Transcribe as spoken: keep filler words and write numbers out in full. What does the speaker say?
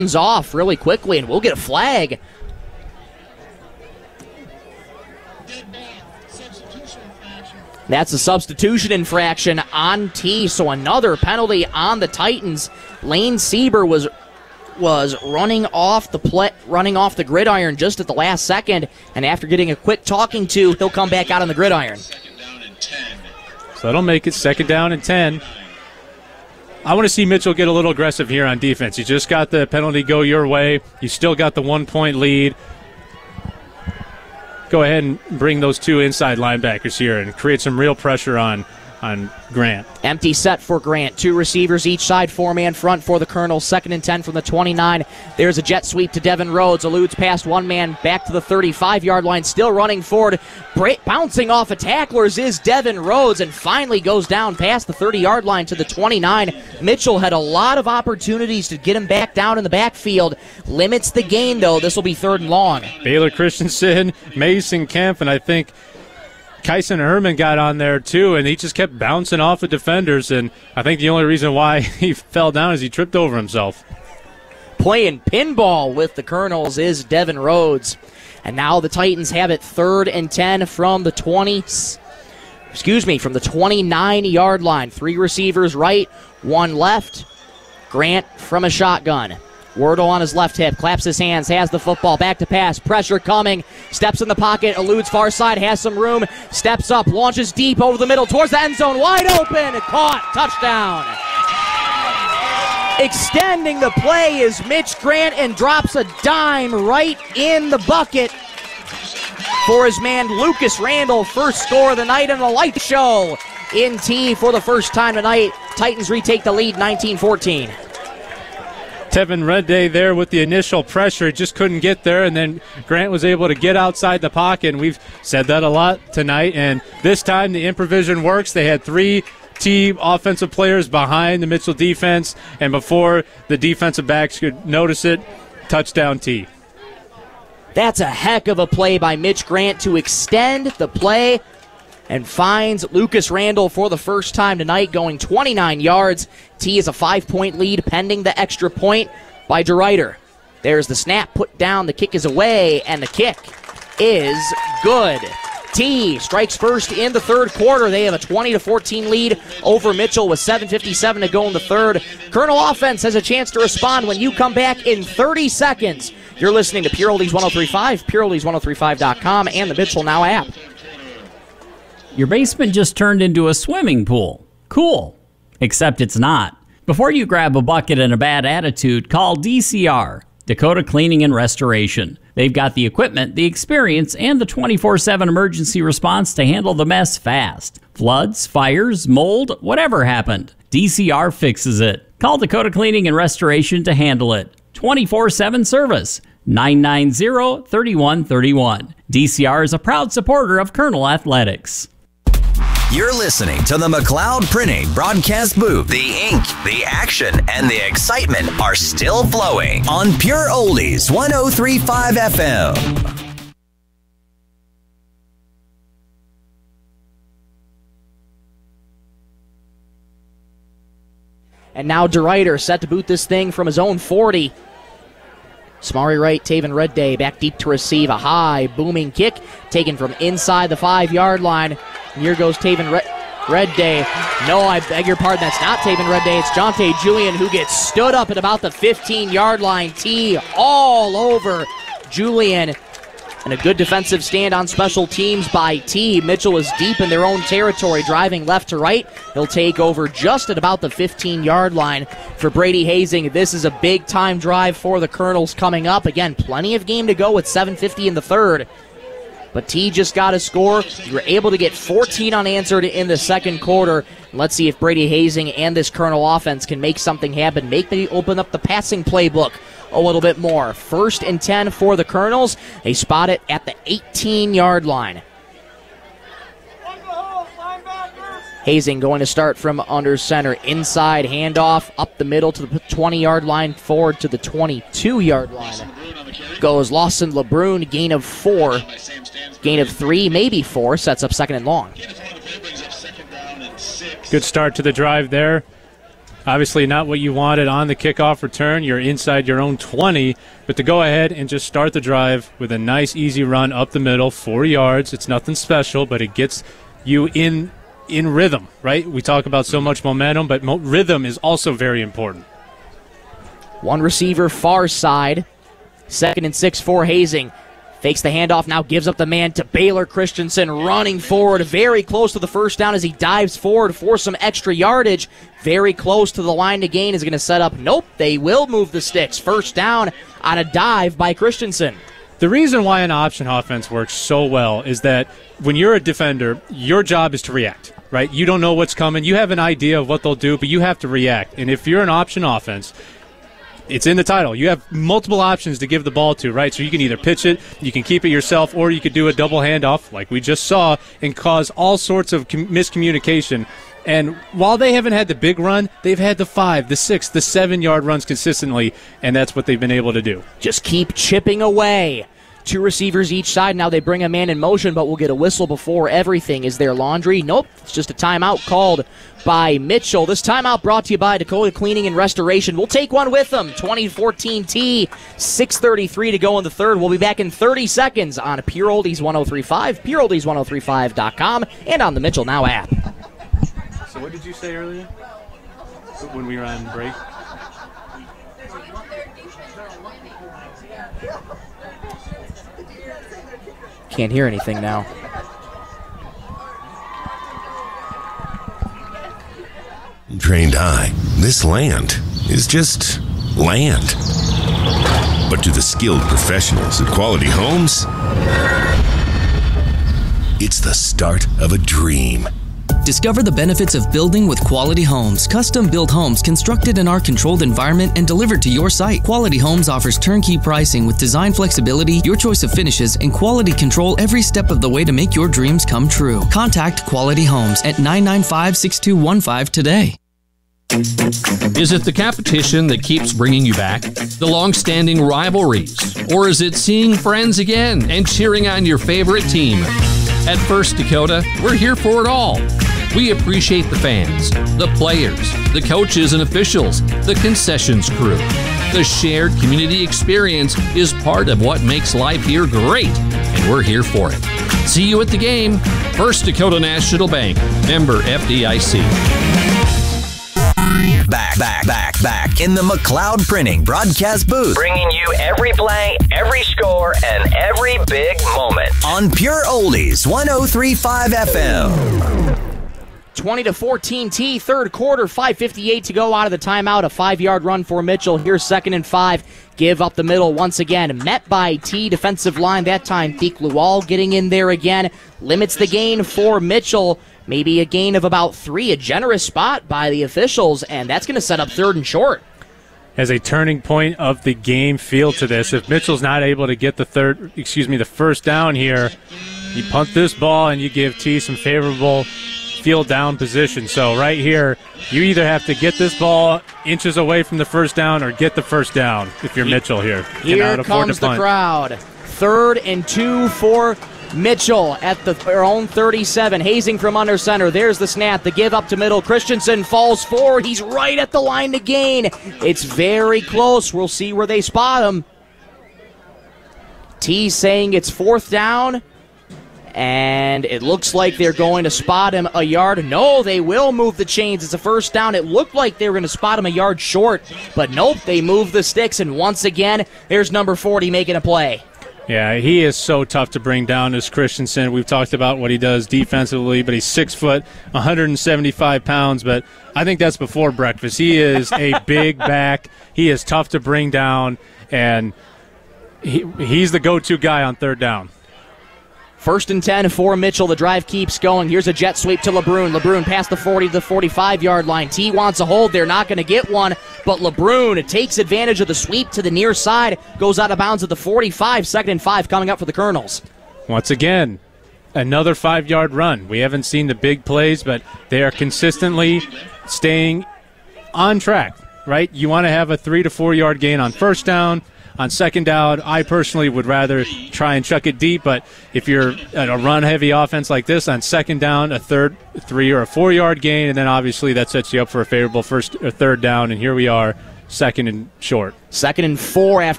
off really quickly, and we'll get a flag. That's a substitution infraction on T, so another penalty on the Titans. Lane Sieber was was running off the play, running off the gridiron just at the last second, and after getting a quick talking to, he'll come back out on the gridiron. So that'll make it second down and ten. I want to see Mitchell get a little aggressive here on defense. You just got the penalty go your way. You still got the one-point lead. Go ahead and bring those two inside linebackers here and create some real pressure on, on Grant. Empty set for Grant. Two receivers each side, four-man front for the Colonels. Second and ten from the twenty-nine. There's a jet sweep to Devin Rhodes. Eludes past one man back to the thirty-five-yard line. Still running forward. Bra- bouncing off of tacklers is Devin Rhodes and finally goes down past the thirty-yard line to the twenty-nine. Mitchell had a lot of opportunities to get him back down in the backfield. Limits the gain, though. This will be third and long. Baylor Christensen, Mason Kemp, and I think Kyson Herman got on there too, and he just kept bouncing off of defenders, and I think the only reason why he fell down is he tripped over himself. Playing pinball with the Colonels is Devin Rhodes. And now the Titans have it third and ten from the twenty, excuse me, from the twenty-nine-yard line. Three receivers right, one left. Grant from a shotgun. Wordle on his left hip, claps his hands, has the football, back to pass, pressure coming, steps in the pocket, eludes far side, has some room, steps up, launches deep over the middle towards the end zone, wide open, caught, touchdown. Extending the play is Mitch Grant and drops a dime right in the bucket for his man Lucas Randall. First score of the night and a light show in T for the first time tonight. Titans retake the lead nineteen fourteen. Tevin Redday there with the initial pressure, just couldn't get there, and then Grant was able to get outside the pocket, and we've said that a lot tonight, and this time the improvision works. They had three T offensive players behind the Mitchell defense, and before the defensive backs could notice it, touchdown T. That's a heck of a play by Mitch Grant to extend the play and finds Lucas Randall for the first time tonight, going twenty-nine yards. T is a five-point lead pending the extra point by DeRuyter. There's the snap put down, the kick is away, and the kick is good. T strikes first in the third quarter. They have a twenty to fourteen lead over Mitchell with seven fifty-seven to go in the third. Colonel offense has a chance to respond when you come back in thirty seconds. You're listening to Pure Oldies one oh three point five, pure oldies one oh three five dot com, and the Mitchell Now app. Your basement just turned into a swimming pool. Cool. Except it's not. Before you grab a bucket and a bad attitude, call D C R, Dakota Cleaning and Restoration. They've got the equipment, the experience, and the twenty-four seven emergency response to handle the mess fast. Floods, fires, mold, whatever happened, D C R fixes it. Call Dakota Cleaning and Restoration to handle it. twenty-four seven service. nine nine zero, three one three one. D C R is a proud supporter of Colonel Athletics. You're listening to the McLeod Printing Broadcast Booth. The ink, the action, and the excitement are still flowing on Pure Oldies one oh three point five F M. And now DeRuyter set to boot this thing from his own forty. Smari right, Taven Redday back deep to receive. A high, booming kick taken from inside the five-yard line. And here goes Taven Red- Redday. No, I beg your pardon, that's not Taven Redday. It's Jonte Julian who gets stood up at about the fifteen-yard line. T all over Julian. And a good defensive stand on special teams by T. Mitchell is deep in their own territory, driving left to right. He'll take over just at about the fifteen-yard line for Brady Hazing. This is a big-time drive for the Colonels coming up. Again, plenty of game to go with seven fifty in the third. But T just got a score. You were able to get fourteen unanswered in the second quarter. Let's see if Brady Hazing and this Colonel offense can make something happen. Make me open up the passing playbook a little bit more. First and ten for the Colonels. They spot it at the eighteen-yard line. Hazing going to start from under center. Inside handoff up the middle to the twenty-yard line, forward to the twenty-two-yard line. Goes Lawson LeBrun, gain of four. Gain of three, maybe four. Sets up second and long. Good start to the drive there. Obviously not what you wanted on the kickoff return. You're inside your own twenty, but to go ahead and just start the drive with a nice, easy run up the middle, four yards. It's nothing special, but it gets you in in rhythm, right? We talk about so much momentum, but mo- rhythm is also very important. One receiver far side. Second and six for Hazing. Fakes the handoff, now gives up the man to Baylor Christensen, running forward, very close to the first down as he dives forward for some extra yardage. Very close to the line to gain, is going to set up. Nope, they will move the sticks. First down on a dive by Christensen. The reason why an option offense works so well is that when you're a defender, your job is to react, right? You don't know what's coming. You have an idea of what they'll do, but you have to react. And if you're an option offense, it's in the title. You have multiple options to give the ball to, right? So you can either pitch it, you can keep it yourself, or you could do a double handoff like we just saw and cause all sorts of com- miscommunication. And while they haven't had the big run, they've had the five, the six, the seven-yard runs consistently, and that's what they've been able to do. Just keep chipping away. Two receivers each side. Now they bring a man in motion, but we'll get a whistle before everything. Is there laundry? Nope. It's just a timeout called by Mitchell. This timeout brought to you by Dakota Cleaning and Restoration. We'll take one with them. twenty fourteen T, six thirty-three to go in the third. We'll be back in thirty seconds on Pure Oldies one oh three point five, pure oldies one oh three five dot com, and on the Mitchell Now app. So what did you say earlier when we were on break? Can't hear anything now. Trained eye, this land is just land. But to the skilled professionals at Quality Homes, it's the start of a dream. Discover the benefits of building with Quality Homes. Custom-built homes constructed in our controlled environment and delivered to your site. Quality Homes offers turnkey pricing with design flexibility, your choice of finishes, and quality control every step of the way to make your dreams come true. Contact Quality Homes at nine nine five, six two one five today. Is it the competition that keeps bringing you back? The long-standing rivalries? Or is it seeing friends again and cheering on your favorite team? At First Dakota, we're here for it all. We appreciate the fans, the players, the coaches and officials, the concessions crew. The shared community experience is part of what makes life here great, and we're here for it. See you at the game. First Dakota National Bank, member F D I C. Back, back, back, back in the McLeod Printing broadcast booth, bringing you every play, every score, and every big moment on Pure Oldies one oh three point five F M. twenty to fourteen T, third quarter, five fifty-eight to go out of the timeout. A five-yard run for Mitchell. Here's second and five. Give up the middle once again. Met by T, defensive line. That time, Thiek Lual getting in there again. Limits the gain for Mitchell. Maybe a gain of about three. A generous spot by the officials, and that's going to set up third and short. As a turning point of the game feel to this, if Mitchell's not able to get the third, excuse me, the first down here, you punt this ball and you give T some favorable field down position. So right here, you either have to get this ball inches away from the first down or get the first down if you're Mitchell here. Here comes the crowd. Third and two for Mitchell at the, their own thirty-seven. Hazing from under center. There's the snap. The give up to middle. Christensen falls forward. He's right at the line to gain. It's very close. We'll see where they spot him. T saying it's fourth down. And it looks like they're going to spot him a yard. No, they will move the chains. It's a first down. It looked like they were going to spot him a yard short. But nope, they move the sticks. And once again, there's number forty making a play. Yeah, he is so tough to bring down, as Christensen. We've talked about what he does defensively, but he's six foot, one hundred seventy-five pounds. But I think that's before breakfast. He is a big back. He is tough to bring down, and he, he's the go-to guy on third down. First and ten for Mitchell. The drive keeps going. Here's a jet sweep to LeBrun. LeBrun past the forty to the forty-five-yard line. T wants a hold. They're not going to get one, but LeBrun takes advantage of the sweep to the near side, goes out of bounds at the forty-five. Second and five coming up for the Colonels. Once again, another five-yard run. We haven't seen the big plays, but they are consistently staying on track, right? You want to have a three to four-yard gain on first down. On second down, I personally would rather try and chuck it deep, but if you're at a run-heavy offense like this, on second down, a third, three, or a four-yard gain, and then obviously that sets you up for a favorable first or third down, and here we are, second and short. Second and four after